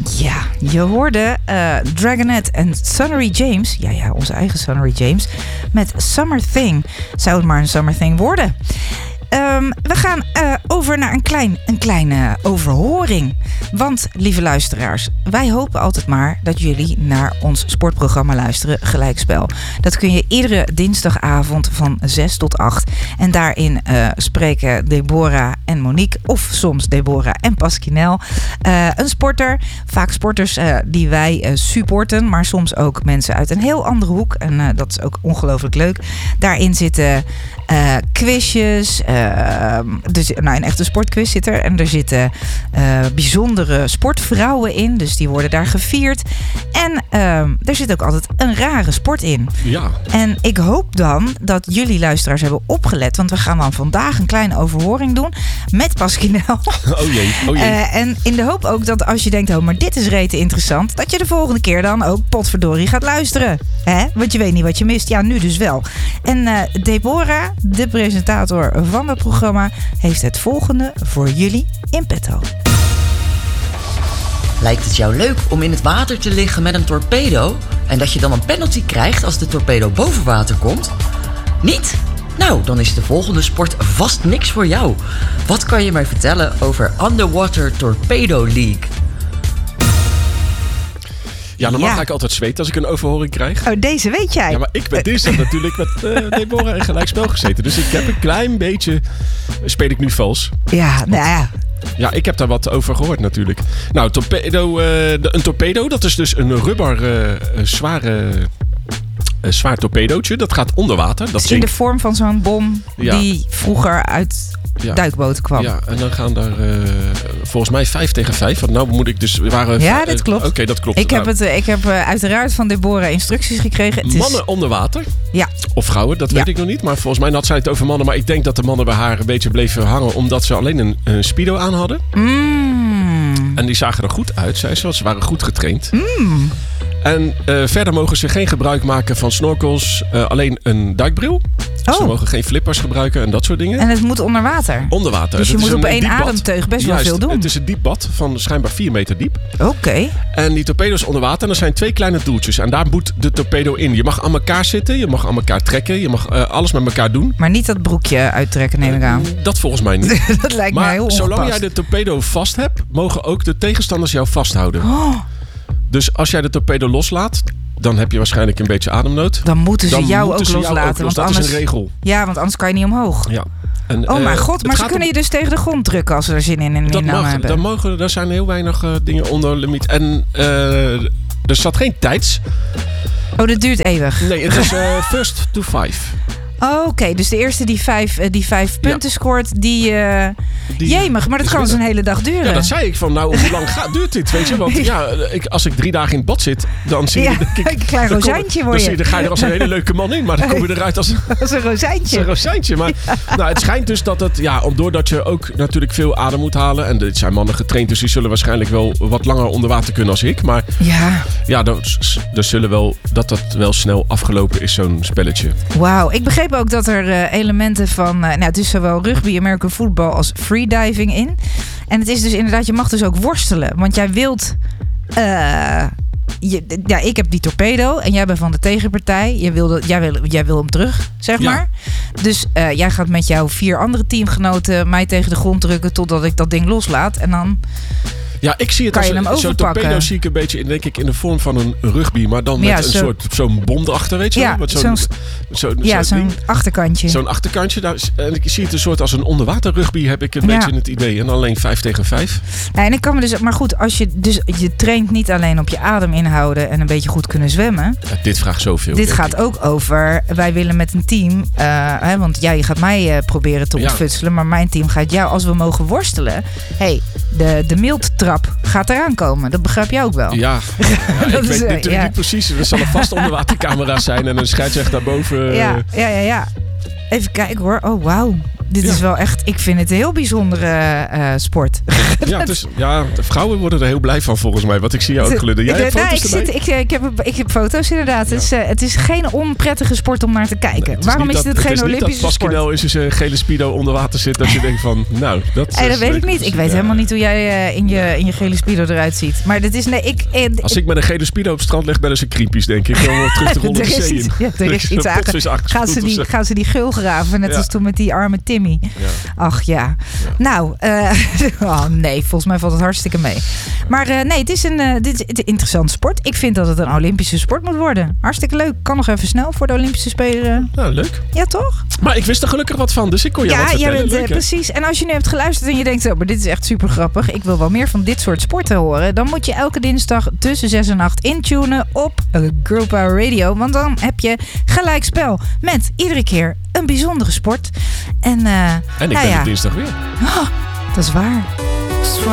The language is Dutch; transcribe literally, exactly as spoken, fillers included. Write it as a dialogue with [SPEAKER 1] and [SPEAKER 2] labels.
[SPEAKER 1] Ja, je hoorde uh, Dragonette en Sunnery James. Ja, ja, onze eigen Sunnery James. Met Summer Thing. Zou het maar een Summer Thing worden? Um, we gaan uh, over naar een, klein, een kleine overhoring. Want, lieve luisteraars, wij hopen altijd maar dat jullie naar ons sportprogramma luisteren, Gelijkspel. Dat kun je iedere dinsdagavond van zes tot acht. En daarin uh, spreken Deborah en Monique, of soms Deborah en Pasquinel, uh, een sporter. Vaak sporters uh, die wij uh, supporten, maar soms ook mensen uit een heel andere hoek. En uh, dat is ook ongelooflijk leuk. Daarin zitten uh, quizjes. Uh, dus, nou, een echte sportquiz zit er. En er zitten uh, bijzondere sportvrouwen in. Dus die worden daar gevierd. En uh, er zit ook altijd een rare sport in.
[SPEAKER 2] Ja.
[SPEAKER 1] En ik hoop dan dat jullie luisteraars hebben opgelet. Want we gaan dan vandaag een kleine overhoring doen met Pasquinel.
[SPEAKER 2] Oh jee, oh jee.
[SPEAKER 1] Uh, en in de hoop ook dat als je denkt, oh, maar dit is rete interessant, dat je de volgende keer dan ook potverdorie gaat luisteren. Hè? Want je weet niet wat je mist. Ja, nu dus wel. En uh, Deborah, de presentator van het programma, heeft het volgende voor jullie in petto.
[SPEAKER 3] Lijkt het jou leuk om in het water te liggen met een torpedo en dat je dan een penalty krijgt als de torpedo boven water komt? Niet? Nou, dan is de volgende sport vast niks voor jou. Wat kan je mij vertellen over Underwater Torpedo League?
[SPEAKER 2] Ja, normaal
[SPEAKER 1] Ja.
[SPEAKER 2] ga ik altijd zweten als ik een overhoring krijg.
[SPEAKER 1] Oh, deze weet jij.
[SPEAKER 2] Ja, maar ik ben dinsdag natuurlijk met uh, Deborah in gelijkspel gezeten. Dus ik heb een klein beetje... Speel ik nu vals?
[SPEAKER 1] Ja, nou ja.
[SPEAKER 2] Ja, ik heb daar wat over gehoord natuurlijk. Nou, torpedo, uh, de, een torpedo, dat is dus een rubber uh, zware... Een zwaar torpedootje, dat gaat onder water. Dat
[SPEAKER 1] Dus in de vorm van zo'n bom
[SPEAKER 2] Ja.
[SPEAKER 1] die vroeger uit
[SPEAKER 2] Ja.
[SPEAKER 1] duikboten kwam.
[SPEAKER 2] Ja, en dan gaan daar uh, volgens mij vijf tegen vijf. Want nou moet ik dus... We waren
[SPEAKER 1] Ja,
[SPEAKER 2] v-
[SPEAKER 1] dit klopt.
[SPEAKER 2] Oké, okay, dat klopt.
[SPEAKER 1] Ik heb,
[SPEAKER 2] Nou,
[SPEAKER 1] het, uh, ik heb uh, uiteraard van Deborah instructies gekregen. Het is...
[SPEAKER 2] Mannen onder water.
[SPEAKER 1] Ja.
[SPEAKER 2] Of vrouwen, dat
[SPEAKER 1] Ja.
[SPEAKER 2] weet ik nog niet. Maar volgens mij had zij het over mannen. Maar ik denk dat de mannen bij haar een beetje bleven hangen. Omdat ze alleen een, een speedo aan hadden.
[SPEAKER 1] Mm.
[SPEAKER 2] En die zagen er goed uit, zei ze. Ze waren goed getraind.
[SPEAKER 1] Mm.
[SPEAKER 2] En uh, verder mogen ze geen gebruik maken van snorkels. Uh, alleen een duikbril.
[SPEAKER 1] Oh.
[SPEAKER 2] Ze mogen geen flippers gebruiken en dat soort dingen.
[SPEAKER 1] En het moet onder water.
[SPEAKER 2] Onder water.
[SPEAKER 1] Dus je
[SPEAKER 2] Het is
[SPEAKER 1] moet op
[SPEAKER 2] een
[SPEAKER 1] één
[SPEAKER 2] diep bad.
[SPEAKER 1] ademteug best
[SPEAKER 2] Juist,
[SPEAKER 1] wel veel doen.
[SPEAKER 2] Het is een diep bad van schijnbaar vier meter diep.
[SPEAKER 1] Oké. Okay.
[SPEAKER 2] En die torpedo's onder water. En er zijn twee kleine doeltjes. En daar moet de torpedo in. Je mag aan elkaar zitten. Je mag aan elkaar trekken. Je mag uh, alles met elkaar doen.
[SPEAKER 1] Maar niet dat broekje uittrekken, neem ik aan.
[SPEAKER 2] Uh, dat volgens mij niet.
[SPEAKER 1] Dat lijkt mij
[SPEAKER 2] maar
[SPEAKER 1] heel
[SPEAKER 2] zolang
[SPEAKER 1] ongepast.
[SPEAKER 2] jij de torpedo vast hebt, mogen ook de tegenstanders jou vasthouden.
[SPEAKER 1] Oh,
[SPEAKER 2] Dus als jij de torpedo loslaat, dan heb je waarschijnlijk een beetje ademnood.
[SPEAKER 1] dan moeten ze
[SPEAKER 2] Dan
[SPEAKER 1] jou
[SPEAKER 2] moeten
[SPEAKER 1] ook
[SPEAKER 2] ze jou
[SPEAKER 1] loslaten.
[SPEAKER 2] ook los.
[SPEAKER 1] Want
[SPEAKER 2] Dat
[SPEAKER 1] anders,
[SPEAKER 2] is een regel.
[SPEAKER 1] ja, want anders kan je niet omhoog.
[SPEAKER 2] Ja. En,
[SPEAKER 1] Oh
[SPEAKER 2] uh,
[SPEAKER 1] mijn god,
[SPEAKER 2] het
[SPEAKER 1] maar ze
[SPEAKER 2] gaat
[SPEAKER 1] kunnen
[SPEAKER 2] om-
[SPEAKER 1] je dus tegen de grond drukken als ze er zin in en
[SPEAKER 2] Dat
[SPEAKER 1] in
[SPEAKER 2] mag,
[SPEAKER 1] hebben.
[SPEAKER 2] dat mogen, daar zijn heel weinig uh, dingen onder limiet. En uh, er zat geen tijds.
[SPEAKER 1] Oh, dat duurt eeuwig.
[SPEAKER 2] Nee, het is uh, first to five.
[SPEAKER 1] Oh, oké, okay. Dus de eerste die vijf, uh, die vijf punten
[SPEAKER 2] Ja.
[SPEAKER 1] scoort, die... Uh...
[SPEAKER 2] Die
[SPEAKER 1] Jemig, maar dat
[SPEAKER 2] is
[SPEAKER 1] kan dus een
[SPEAKER 2] winnen.
[SPEAKER 1] hele dag duren.
[SPEAKER 2] Ja, dat zei ik van, nou, hoe lang gaat, duurt dit? Weet je, want ja, ik, als ik drie dagen in het bad zit, dan zie je...
[SPEAKER 1] Ja,
[SPEAKER 2] denk ik,
[SPEAKER 1] een klein
[SPEAKER 2] dan kom-
[SPEAKER 1] rozijntje
[SPEAKER 2] dan
[SPEAKER 1] word
[SPEAKER 2] zie
[SPEAKER 1] je.
[SPEAKER 2] je. Dan ga je er als een hele leuke man in, maar dan kom je eruit als,
[SPEAKER 1] Dat is een rozijntje.
[SPEAKER 2] als een rozijntje. Maar nou, het schijnt dus dat het, ja, doordat je ook natuurlijk veel adem moet halen. En dit zijn mannen getraind, dus die zullen waarschijnlijk wel wat langer onder water kunnen als ik. Maar
[SPEAKER 1] Ja,
[SPEAKER 2] ja, dan, dan zullen wel, dat dat wel snel afgelopen is, zo'n spelletje.
[SPEAKER 1] wauw. Ik begreep ook dat er uh, elementen van... Uh, nou, het is zowel rugby, American football als freediving in. En het is dus inderdaad, je mag dus ook worstelen. Want jij wilt... Uh, je, ja, ik heb die torpedo en jij bent van de tegenpartij. Jij wil, jij wil, jij wil hem terug, zeg
[SPEAKER 2] Ja.
[SPEAKER 1] maar. Dus uh, jij gaat met jouw vier andere teamgenoten mij tegen de grond drukken totdat ik dat ding loslaat. En dan...
[SPEAKER 2] Ja, ik zie het
[SPEAKER 1] Kan
[SPEAKER 2] als
[SPEAKER 1] je
[SPEAKER 2] een,
[SPEAKER 1] hem
[SPEAKER 2] zo'n
[SPEAKER 1] overpakken?
[SPEAKER 2] torpedo zie ik een beetje in, denk ik, in de vorm van een rugby, maar dan met
[SPEAKER 1] Ja,
[SPEAKER 2] een
[SPEAKER 1] zo-
[SPEAKER 2] soort zo'n bom erachter, weet je
[SPEAKER 1] Ja,
[SPEAKER 2] wel? Met
[SPEAKER 1] zo'n-
[SPEAKER 2] zo'n,
[SPEAKER 1] Ja,
[SPEAKER 2] zo'n
[SPEAKER 1] zo'n
[SPEAKER 2] ding.
[SPEAKER 1] achterkantje.
[SPEAKER 2] Zo'n achterkantje. Daar, is- en ik zie het een soort als een onderwater rugby, heb ik een
[SPEAKER 1] Ja.
[SPEAKER 2] beetje in het idee. En alleen vijf tegen vijf.
[SPEAKER 1] Ja, en ik kan me dus, maar goed, als je dus je traint niet alleen op je adem inhouden en een beetje goed kunnen zwemmen.
[SPEAKER 2] Ja, dit vraagt zoveel.
[SPEAKER 1] Dit
[SPEAKER 2] denk
[SPEAKER 1] gaat
[SPEAKER 2] ik.
[SPEAKER 1] ook over, wij willen met een team, uh, hè, want jij gaat mij uh, proberen te
[SPEAKER 2] Ja.
[SPEAKER 1] ontfutselen, maar mijn team gaat jou, als we mogen worstelen. Hey, de, de mildtrap gaat eraan komen. Dat begrijp jij ook wel.
[SPEAKER 2] Ja, ja, ik
[SPEAKER 1] Dat is,
[SPEAKER 2] weet
[SPEAKER 1] eh,
[SPEAKER 2] natuurlijk
[SPEAKER 1] ja.
[SPEAKER 2] niet precies. Er zal een vast onderwatercamera zijn en een scheidsrechter daarboven.
[SPEAKER 1] Ja, ja, ja, ja. Even kijken hoor. Oh, wauw. dit
[SPEAKER 2] Ja.
[SPEAKER 1] is wel echt, ik vind het een heel bijzondere uh, sport.
[SPEAKER 2] Ja, het is, ja, de vrouwen worden er heel blij van volgens mij. Wat ik zie je ook gludden. Jij
[SPEAKER 1] ik,
[SPEAKER 2] hebt
[SPEAKER 1] nou,
[SPEAKER 2] foto's
[SPEAKER 1] ik,
[SPEAKER 2] erbij?
[SPEAKER 1] zit, ik, ik, heb, ik heb foto's inderdaad.
[SPEAKER 2] Ja.
[SPEAKER 1] Het, is, uh, het is geen onprettige sport om naar te kijken.
[SPEAKER 2] Nee, het
[SPEAKER 1] Waarom
[SPEAKER 2] is,
[SPEAKER 1] is
[SPEAKER 2] dat,
[SPEAKER 1] dit geen
[SPEAKER 2] het is
[SPEAKER 1] Olympische
[SPEAKER 2] niet dat
[SPEAKER 1] sport?
[SPEAKER 2] Pasquinel in zijn gele speedo onder water zit. Dat je denkt van, nou, dat
[SPEAKER 1] Hey,
[SPEAKER 2] is
[SPEAKER 1] dat weet
[SPEAKER 2] leuk.
[SPEAKER 1] ik niet. Ik weet
[SPEAKER 2] Ja.
[SPEAKER 1] helemaal niet hoe jij uh, in, je, in je gele speedo eruit ziet. Maar dit is... Nee, ik, eh,
[SPEAKER 2] Als ik met een gele speedo op het strand leg, ben ik een creepies, denk ik. Dan terug te rollen
[SPEAKER 1] er
[SPEAKER 2] de
[SPEAKER 1] is
[SPEAKER 2] zee
[SPEAKER 1] iets,
[SPEAKER 2] in.
[SPEAKER 1] ja, er is iets aan. Gaan ze, die, gaan ze die gul graven, net
[SPEAKER 2] Ja.
[SPEAKER 1] als toen met die arme Timmy.
[SPEAKER 2] Ja.
[SPEAKER 1] Ach ja. ja. Nou, uh, oh nee, volgens mij valt het hartstikke mee. Maar uh, nee, het is, een, uh, dit is een interessante sport. Ik vind dat het een Olympische sport moet worden. Hartstikke leuk. Kan nog even snel voor de Olympische Spelen.
[SPEAKER 2] Nou, leuk.
[SPEAKER 1] Ja, toch?
[SPEAKER 2] Maar ik wist er gelukkig wat van, dus ik kon je
[SPEAKER 1] ja,
[SPEAKER 2] wat vertellen.
[SPEAKER 1] jij bent,
[SPEAKER 2] Leuk,
[SPEAKER 1] uh,
[SPEAKER 2] hè?
[SPEAKER 1] precies. En als je nu hebt geluisterd en je denkt, oh, maar dit is echt super grappig. Ik wil wel meer van dit soort sporten horen. Dan moet je elke dinsdag tussen zes en acht intunen op Girl Power Radio. Want dan heb je gelijk spel met iedere keer een bijzondere sport. En, uh,
[SPEAKER 2] En ik
[SPEAKER 1] nou
[SPEAKER 2] ben
[SPEAKER 1] ja.
[SPEAKER 2] op dinsdag weer.
[SPEAKER 1] Oh, dat is waar.